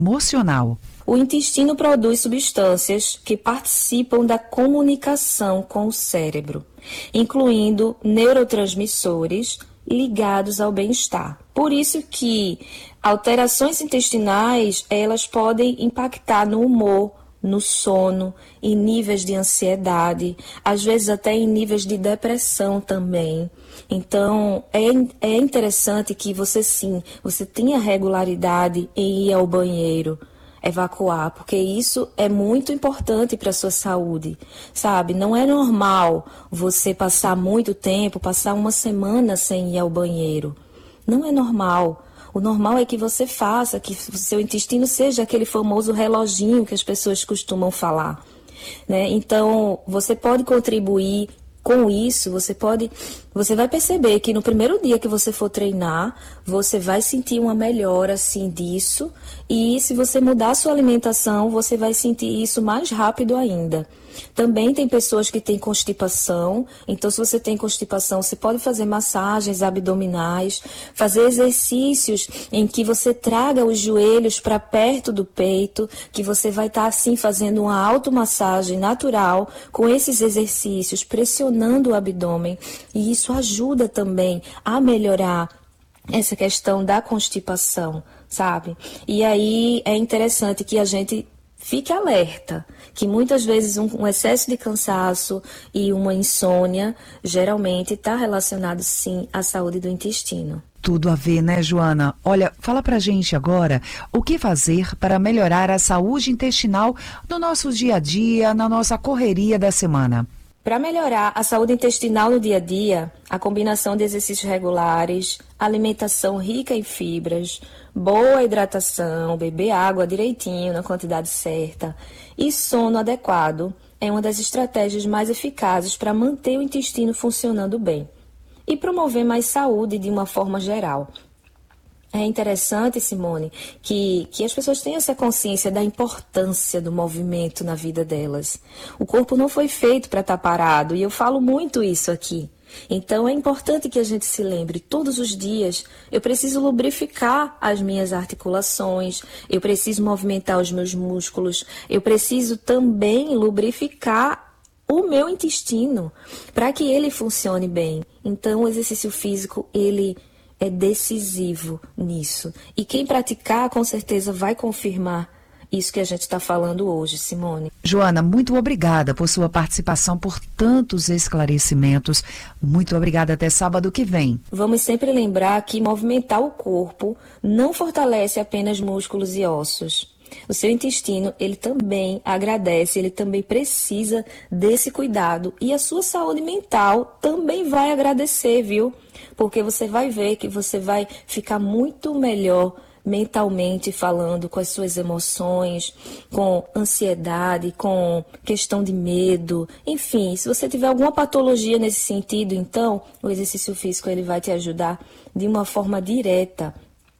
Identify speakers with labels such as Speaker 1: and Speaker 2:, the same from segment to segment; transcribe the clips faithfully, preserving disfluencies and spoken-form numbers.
Speaker 1: emocional.
Speaker 2: O intestino produz substâncias que participam da comunicação com o cérebro, incluindo neurotransmissores ligados ao bem-estar. Por isso que alterações intestinais, elas podem impactar no humor, no sono, em níveis de ansiedade, às vezes até em níveis de depressão também. Então, é, é interessante que você sim, você tenha regularidade em ir ao banheiro, evacuar, porque isso é muito importante para a sua saúde, sabe? Não é normal você passar muito tempo, passar uma semana sem ir ao banheiro. Não é normal. O normal é que você faça, que o seu intestino seja aquele famoso reloginho que as pessoas costumam falar, né? Então, você pode contribuir com isso, você pode, você vai perceber que no primeiro dia que você for treinar, você vai sentir uma melhora assim disso, e se você mudar a sua alimentação, você vai sentir isso mais rápido ainda. Também tem pessoas que têm constipação, então se você tem constipação, você pode fazer massagens abdominais, fazer exercícios em que você traga os joelhos para perto do peito, que você vai estar assim fazendo uma automassagem natural com esses exercícios, pressionando o abdômen, e isso ajuda também a melhorar essa questão da constipação, sabe? E aí é interessante que a gente fique alerta, que muitas vezes um, um excesso de cansaço e uma insônia geralmente está relacionado sim à saúde do intestino.
Speaker 1: Tudo a ver, né, Joana? Olha, fala pra gente agora o que fazer para melhorar a saúde intestinal no nosso dia a dia, na nossa correria da semana.
Speaker 2: Para melhorar a saúde intestinal no dia a dia, a combinação de exercícios regulares, alimentação rica em fibras, boa hidratação, beber água direitinho na quantidade certa e sono adequado é uma das estratégias mais eficazes para manter o intestino funcionando bem e promover mais saúde de uma forma geral. É interessante, Simone, que, que as pessoas tenham essa consciência da importância do movimento na vida delas. O corpo não foi feito para estar parado, e eu falo muito isso aqui. Então é importante que a gente se lembre, todos os dias eu preciso lubrificar as minhas articulações, eu preciso movimentar os meus músculos, eu preciso também lubrificar o meu intestino para que ele funcione bem. Então o exercício físico, ele é decisivo nisso. E quem praticar, com certeza, vai confirmar isso que a gente está falando hoje, Simone.
Speaker 1: Joana, muito obrigada por sua participação, por tantos esclarecimentos. Muito obrigada, até sábado que vem.
Speaker 2: Vamos sempre lembrar que movimentar o corpo não fortalece apenas músculos e ossos. O seu intestino, ele também agradece, ele também precisa desse cuidado. E a sua saúde mental também vai agradecer, viu? Porque você vai ver que você vai ficar muito melhor mentalmente falando, com as suas emoções, com ansiedade, com questão de medo. Enfim, se você tiver alguma patologia nesse sentido, então o exercício físico ele vai te ajudar de uma forma direta.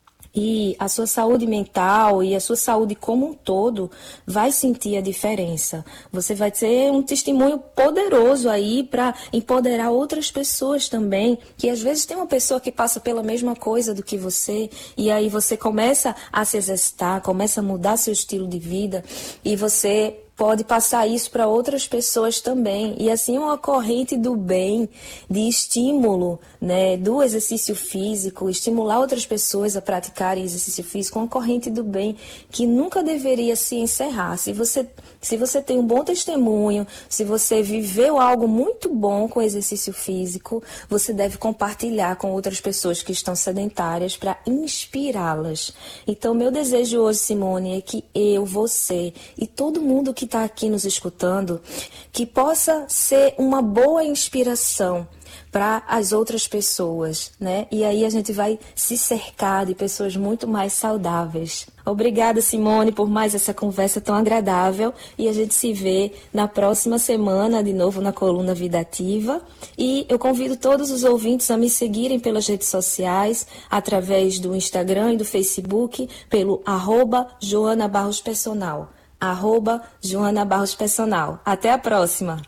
Speaker 2: E a sua saúde mental e a sua saúde como um todo vai sentir a diferença. Você vai ter um testemunho poderoso aí para empoderar outras pessoas também, que às vezes tem uma pessoa que passa pela mesma coisa do que você, e aí você começa a se exercitar, começa a mudar seu estilo de vida, e você pode passar isso para outras pessoas também. E assim uma corrente do bem, de estímulo, né, do exercício físico, estimular outras pessoas a praticarem exercício físico, uma corrente do bem que nunca deveria se encerrar. Se você, se você tem um bom testemunho, se você viveu algo muito bom com o exercício físico, você deve compartilhar com outras pessoas que estão sedentárias para inspirá-las. Então, meu desejo hoje, Simone, é que eu, você e todo mundo que está aqui nos escutando, que possa ser uma boa inspiração para as outras pessoas, né? E aí a gente vai se cercar de pessoas muito mais saudáveis. Obrigada, Simone, por mais essa conversa tão agradável, e a gente se vê na próxima semana, de novo na coluna Vida Ativa. E eu convido todos os ouvintes a me seguirem pelas redes sociais, através do Instagram e do Facebook, pelo arroba Joana Barros Personal. Arroba Joana Barros Personal. Até a próxima.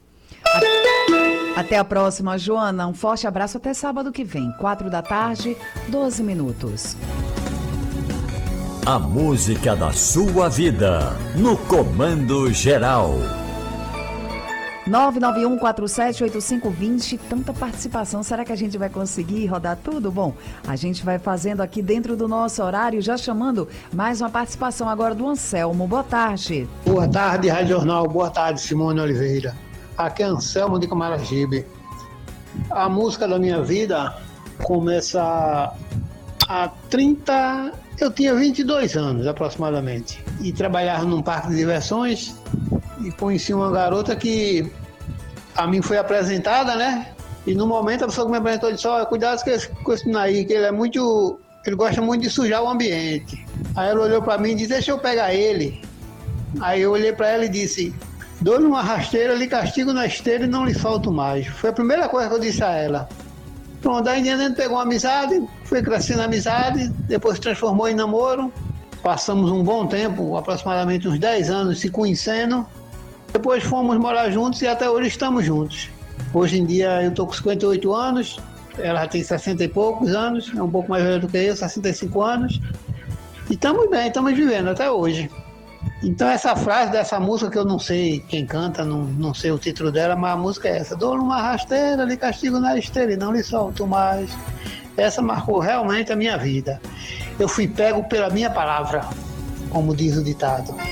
Speaker 1: Até a próxima, Joana. Um forte abraço, até sábado que vem, quatro da tarde, doze minutos.
Speaker 3: A música da sua vida, no Comando Geral.
Speaker 1: nove nove um quatro sete oito cinco dois zero, tanta participação, será que a gente vai conseguir rodar tudo? Bom, a gente vai fazendo aqui dentro do nosso horário, já chamando mais uma participação agora do Anselmo. Boa tarde.
Speaker 4: Boa tarde, Rádio Jornal. Boa tarde, Simone Oliveira. Aqui é Anselmo de Camaragibe. A música da minha vida começa há trinta... Eu tinha vinte e dois anos, aproximadamente. E trabalhava num parque de diversões e conheci uma garota que a mim foi apresentada, né? E no momento a pessoa que me apresentou disse, ó, cuidado com esse, com esse Naí, que ele é muito... Ele gosta muito de sujar o ambiente. Aí ela olhou pra mim e disse, deixa eu pegar ele. Aí eu olhei pra ela e disse, dou-lhe uma rasteira, lhe castigo na esteira e não lhe solto mais. Foi a primeira coisa que eu disse a ela. Pronto, aí a gente pegou uma amizade, foi crescendo a amizade, depois se transformou em namoro. Passamos um bom tempo, aproximadamente uns dez anos, se conhecendo. Depois fomos morar juntos e até hoje estamos juntos. Hoje em dia eu estou com cinquenta e oito anos, ela já tem sessenta e poucos anos, é um pouco mais velha do que eu, sessenta e cinco anos. E estamos bem, estamos vivendo até hoje. Então essa frase dessa música, que eu não sei quem canta, não, não sei o título dela, mas a música é essa. Dou uma rasteira, lhe castigo na esteira e não lhe solto mais. Essa marcou realmente a minha vida. Eu fui pego pela minha palavra, como diz o ditado.